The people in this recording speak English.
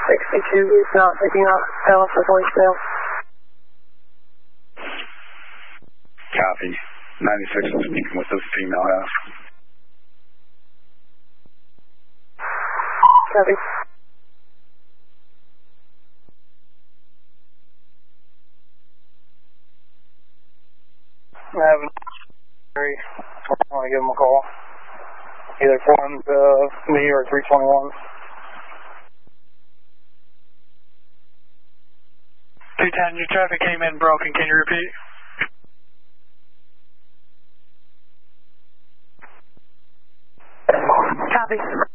62 is not picking up. Tell for voicemail. Copy. 96 was speaking with the female half. Copy. I have I want to give him a call. Either forms me or 321. 210, your traffic came in broken. Can you repeat? Copy.